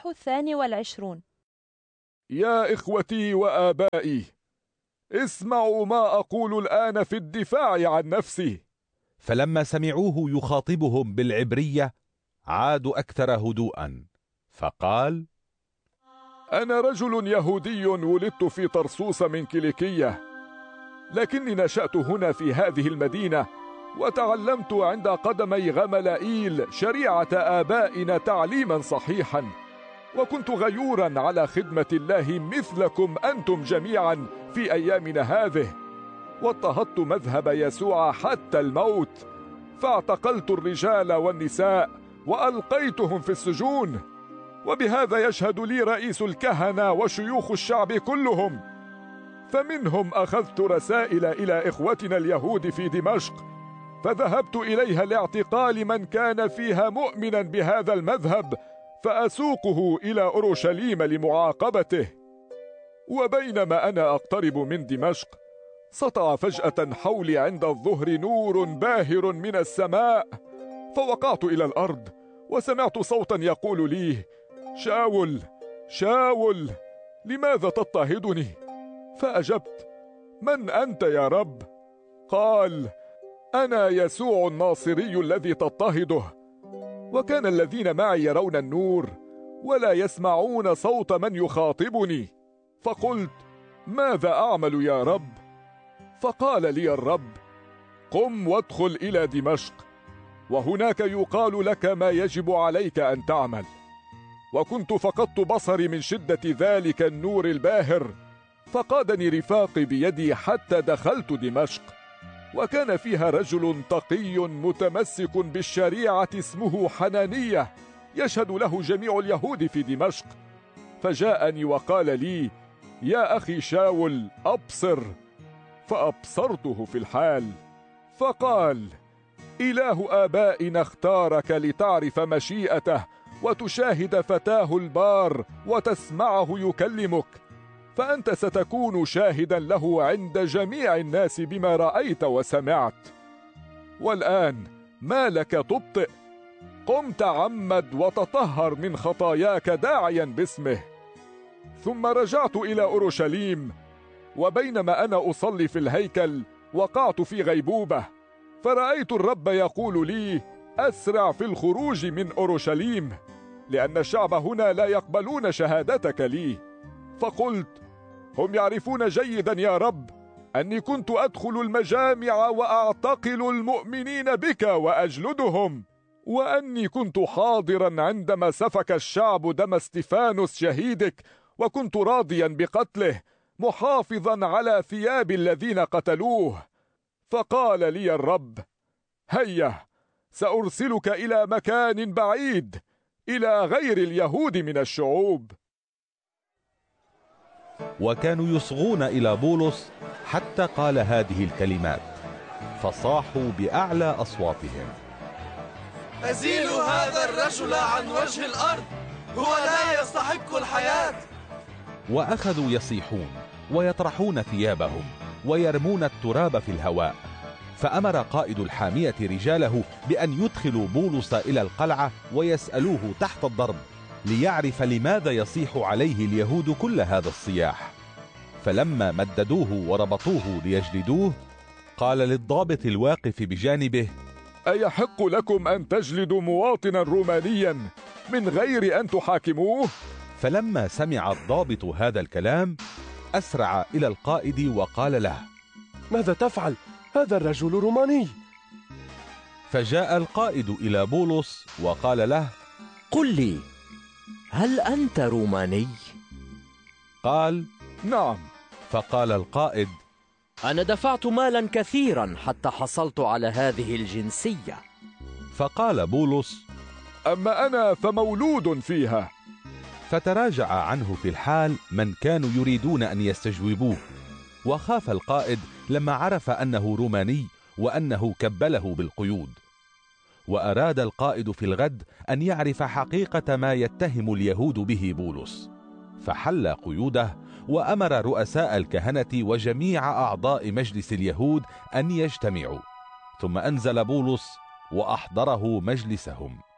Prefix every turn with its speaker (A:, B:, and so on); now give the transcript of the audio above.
A: الإصحاح 22.
B: يا إخوتي وآبائي، اسمعوا ما أقول الآن في الدفاع عن نفسي.
C: فلما سمعوه يخاطبهم بالعبرية عادوا أكثر هدوءا، فقال:
B: أنا رجل يهودي ولدت في طرسوس من كيليكية، لكني نشأت هنا في هذه المدينة، وتعلمت عند قدمي غملائيل شريعة آبائنا تعليما صحيحا، وكنت غيورا على خدمة الله مثلكم أنتم جميعا في أيامنا هذه، واضطهدت مذهب يسوع حتى الموت، فاعتقلت الرجال والنساء وألقيتهم في السجون، وبهذا يشهد لي رئيس الكهنة وشيوخ الشعب كلهم. فمنهم أخذت رسائل إلى إخوتنا اليهود في دمشق، فذهبت إليها لاعتقال من كان فيها مؤمنا بهذا المذهب، فأسوقه إلى أورشليم لمعاقبته. وبينما أنا أقترب من دمشق، سطع فجأة حولي عند الظهر نور باهر من السماء، فوقعت إلى الأرض، وسمعت صوتا يقول لي: شاول شاول، لماذا تضطهدني؟ فأجبت: من أنت يا رب؟ قال: أنا يسوع الناصري الذي تضطهده. وكان الذين معي يرون النور ولا يسمعون صوت من يخاطبني، فقلت: ماذا أعمل يا رب؟ فقال لي الرب: قم وادخل إلى دمشق، وهناك يقال لك ما يجب عليك أن تعمل. وكنت فقدت بصري من شدة ذلك النور الباهر، فقادني رفاقي بيدي حتى دخلت دمشق، وكان فيها رجل تقي متمسك بالشريعة اسمه حنانية، يشهد له جميع اليهود في دمشق. فجاءني وقال لي: يا أخي شاول، أبصر. فأبصرته في الحال، فقال: إله آبائنا اختارك لتعرف مشيئته، وتشاهد فتاه البار، وتسمعه يكلمك، فأنت ستكون شاهدا له عند جميع الناس بما رأيت وسمعت. والآن ما لك تبطئ؟ قم تعمد وتطهر من خطاياك داعيا باسمه. ثم رجعت إلى أورشليم، وبينما أنا أصلي في الهيكل وقعت في غيبوبة، فرأيت الرب يقول لي: أسرع في الخروج من أورشليم، لأن الشعب هنا لا يقبلون شهادتك لي. فقلت: هم يعرفون جيدا يا رب أني كنت أدخل المجامع وأعتقل المؤمنين بك وأجلدهم، وأني كنت حاضرا عندما سفك الشعب دم استفانوس شهيدك، وكنت راضيا بقتله، محافظا على ثياب الذين قتلوه. فقال لي الرب: هيا، سأرسلك إلى مكان بعيد، إلى غير اليهود من الشعوب.
C: وكانوا يصغون إلى بولس حتى قال هذه الكلمات، فصاحوا بأعلى أصواتهم:
D: أزيلوا هذا الرجل عن وجه الأرض، هو لا يستحق الحياة.
C: وأخذوا يصيحون ويطرحون ثيابهم ويرمون التراب في الهواء. فأمر قائد الحامية رجاله بأن يدخلوا بولس إلى القلعة ويسألوه تحت الضرب، ليعرف لماذا يصيح عليه اليهود كل هذا الصياح. فلما مددوه وربطوه ليجلدوه، قال للضابط الواقف بجانبه:
B: أيحق لكم أن تجلدوا مواطنا رومانيا من غير أن تحاكموه؟
C: فلما سمع الضابط هذا الكلام أسرع إلى القائد وقال له:
E: ماذا تفعل؟ هذا الرجل روماني.
C: فجاء القائد إلى بولس وقال له:
F: قل لي، هل أنت روماني؟
C: قال:
B: نعم.
C: فقال القائد:
F: أنا دفعت مالا كثيرا حتى حصلت على هذه الجنسية.
C: فقال بولس:
B: أما أنا فمولود فيها.
C: فتراجع عنه في الحال من كانوا يريدون أن يستجوبوه، وخاف القائد لما عرف أنه روماني وأنه كبله بالقيود. وأراد القائد في الغد أن يعرف حقيقة ما يتهم اليهود به بولس، فحل قيوده وأمر رؤساء الكهنة وجميع أعضاء مجلس اليهود أن يجتمعوا، ثم أنزل بولس وأحضره مجلسهم.